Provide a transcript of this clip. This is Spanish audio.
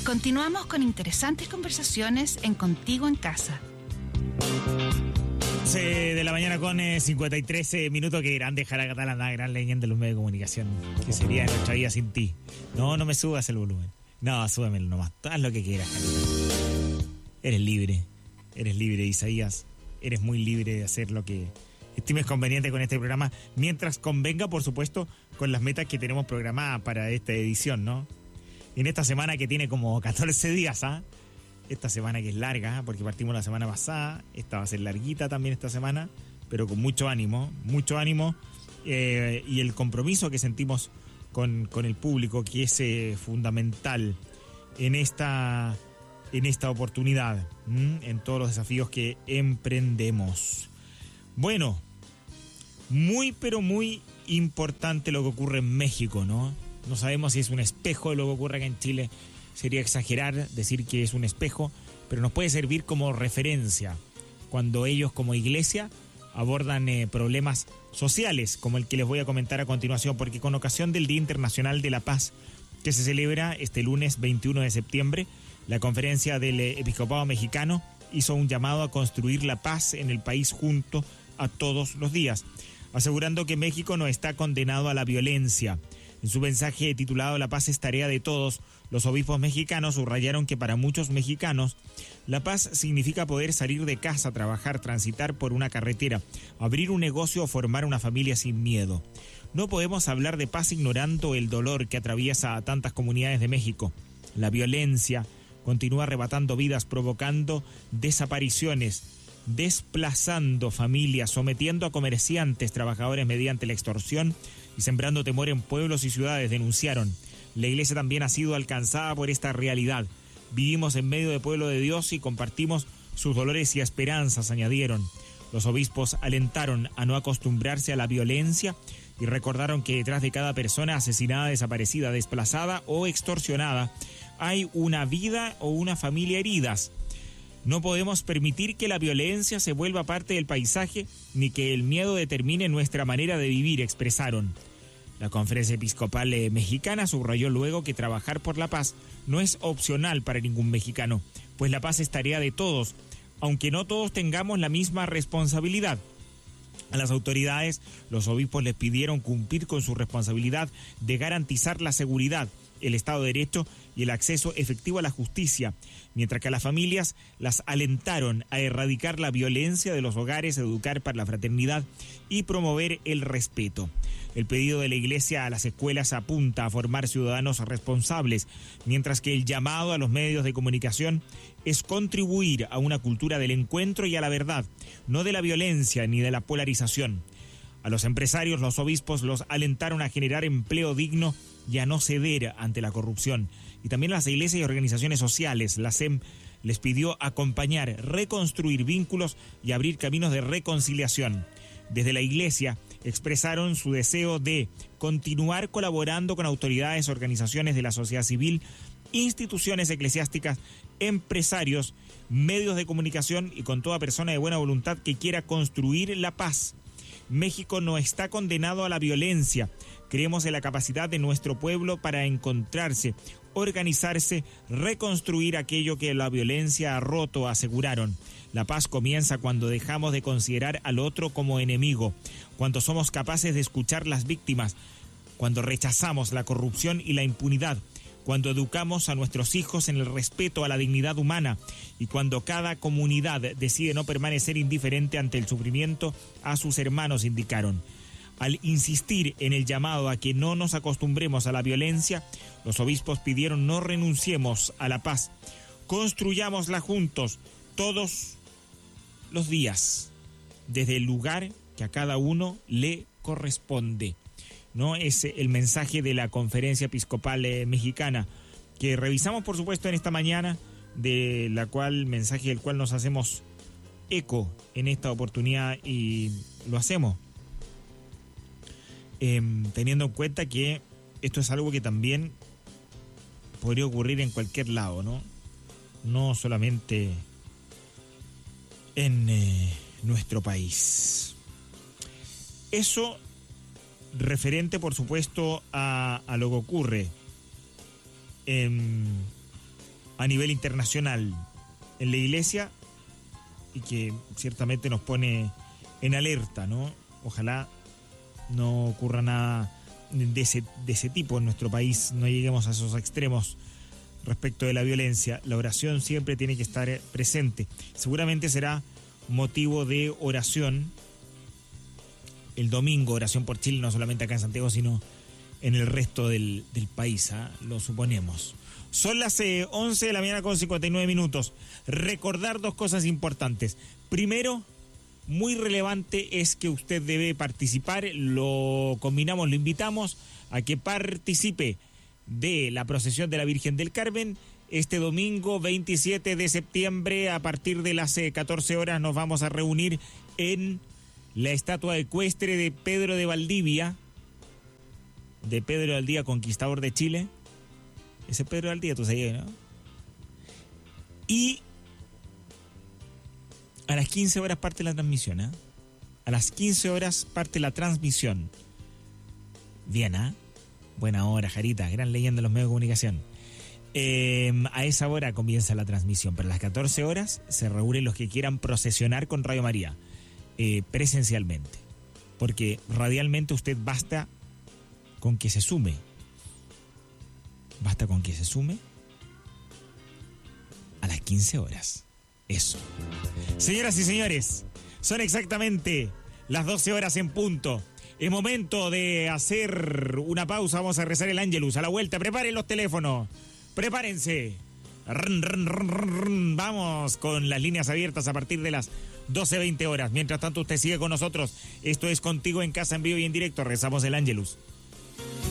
Continuamos con interesantes conversaciones en Contigo en Casa. De la mañana con 53 minutos. Que grande Jara Catalán, la gran leyenda de los medios de comunicación. Que sería nuestra vida sin ti. No me subas el volumen. No, súbemelo nomás. Haz lo que quieras, Jara. Eres libre, Isaías. Eres muy libre de hacer lo que estimes conveniente con este programa. Mientras convenga, por supuesto, con las metas que tenemos programadas para esta edición, ¿no? En esta semana que tiene como 14 días, ¿ah? Esta semana que es larga, porque partimos la semana pasada. Esta va a ser larguita también esta semana, pero con mucho ánimo. Y el compromiso que sentimos con el público, que es fundamental en esta oportunidad, en todos los desafíos que emprendemos. Bueno, muy pero muy importante lo que ocurre en México, ¿no? No sabemos si es un espejo de lo que ocurre acá en Chile. Sería exagerar decir que es un espejo, pero nos puede servir como referencia cuando ellos como iglesia abordan problemas sociales, como el que les voy a comentar a continuación, porque con ocasión del Día Internacional de la Paz, que se celebra este lunes 21 de septiembre, la Conferencia del Episcopado Mexicano hizo un llamado a construir la paz en el país junto a todos los días, asegurando que México no está condenado a la violencia. En su mensaje titulado La paz es tarea de todos, los obispos mexicanos subrayaron que para muchos mexicanos la paz significa poder salir de casa, trabajar, transitar por una carretera, abrir un negocio o formar una familia sin miedo. No podemos hablar de paz ignorando el dolor que atraviesa a tantas comunidades de México. La violencia continúa arrebatando vidas, provocando desapariciones, desplazando familias, sometiendo a comerciantes, trabajadores mediante la extorsión y sembrando temor en pueblos y ciudades, denunciaron. La iglesia también ha sido alcanzada por esta realidad. Vivimos en medio del pueblo de Dios y compartimos sus dolores y esperanzas, añadieron. Los obispos alentaron a no acostumbrarse a la violencia y recordaron que detrás de cada persona asesinada, desaparecida, desplazada o extorsionada hay una vida o una familia heridas. No podemos permitir que la violencia se vuelva parte del paisaje ni que el miedo determine nuestra manera de vivir, expresaron. La Conferencia Episcopal Mexicana subrayó luego que trabajar por la paz no es opcional para ningún mexicano, pues la paz es tarea de todos, aunque no todos tengamos la misma responsabilidad. A las autoridades, los obispos les pidieron cumplir con su responsabilidad de garantizar la seguridad, el Estado de Derecho y el acceso efectivo a la justicia, mientras que a las familias las alentaron a erradicar la violencia de los hogares, educar para la fraternidad y promover el respeto. El pedido de la Iglesia a las escuelas apunta a formar ciudadanos responsables, mientras que el llamado a los medios de comunicación es contribuir a una cultura del encuentro y a la verdad, no de la violencia ni de la polarización. A los empresarios, los obispos los alentaron a generar empleo digno y a no ceder ante la corrupción. Y también a las iglesias y organizaciones sociales, la SEM les pidió acompañar, reconstruir vínculos y abrir caminos de reconciliación. Desde la iglesia expresaron su deseo de continuar colaborando con autoridades, organizaciones de la sociedad civil, instituciones eclesiásticas, empresarios, medios de comunicación y con toda persona de buena voluntad que quiera construir la paz. México no está condenado a la violencia. Creemos en la capacidad de nuestro pueblo para encontrarse, organizarse, reconstruir aquello que la violencia ha roto, aseguraron. La paz comienza cuando dejamos de considerar al otro como enemigo, cuando somos capaces de escuchar las víctimas, cuando rechazamos la corrupción y la impunidad, cuando educamos a nuestros hijos en el respeto a la dignidad humana y cuando cada comunidad decide no permanecer indiferente ante el sufrimiento a sus hermanos, indicaron. Al insistir en el llamado a que no nos acostumbremos a la violencia, los obispos pidieron no renunciemos a la paz, construyámosla juntos todos los días, desde el lugar que a cada uno le corresponde. ¿No? Es el mensaje de la Conferencia Episcopal Mexicana, que revisamos por supuesto en esta mañana, de la cual mensaje del cual nos hacemos eco en esta oportunidad y lo hacemos teniendo en cuenta que esto es algo que también podría ocurrir en cualquier lado, no solamente en nuestro país. Eso referente, por supuesto, a lo que ocurre a nivel internacional en la iglesia y que ciertamente nos pone en alerta, ¿no? Ojalá no ocurra nada de ese tipo en nuestro país, no lleguemos a esos extremos respecto de la violencia. La oración siempre tiene que estar presente. Seguramente será motivo de oración el domingo, oración por Chile, no solamente acá en Santiago, sino en el resto del país, lo suponemos. Son las 11 de la mañana con 59 minutos. Recordar dos cosas importantes. Primero, muy relevante es que usted debe participar, lo combinamos, lo invitamos a que participe de la procesión de la Virgen del Carmen. Este domingo 27 de septiembre a partir de las 14 horas nos vamos a reunir en la estatua ecuestre de Pedro de Valdivia, conquistador de Chile. Ese Pedro de Valdivia, tú sabías, ¿no? Y a las 15 horas parte la transmisión, ¿eh? A las 15 horas parte la transmisión. Bien, ¿ah? Buena hora, Jarita, gran leyenda de los medios de comunicación. A esa hora comienza la transmisión, pero a las 14 horas se reúnen los que quieran procesionar con Radio María, presencialmente. Porque radialmente usted basta con que se sume. Basta con que se sume a las 15 horas. Eso. Señoras y señores, son exactamente las 12 horas en punto. Es momento de hacer una pausa. Vamos a rezar el Ángelus. A la vuelta, preparen los teléfonos. Prepárense. Vamos con las líneas abiertas a partir de las 12:20 horas. Mientras tanto, usted sigue con nosotros. Esto es Contigo en Casa, en vivo y en directo. Rezamos el Ángelus.